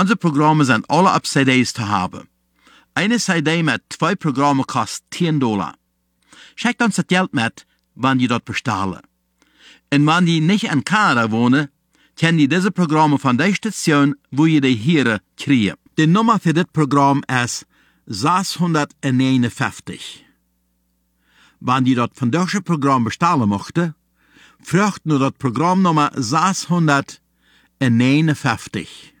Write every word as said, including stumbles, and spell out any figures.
Unsere Programme sind alle auf C Ds zu haben. Eine C D mit zwei Programmen kostet zehn Dollar. Schickt uns das Geld mit, wenn die dort bestellen. Und wenn die nicht in Kanada wohnen, können die diese Programme von der Station, wo ihr die hier kriegen. Die Nummer für das Programm ist sechshundertneunundfünfzig. Wenn die dort von diesem Programm bestellen möchten, fragt nur das Programmnummer sechshundertneunundfünfzig.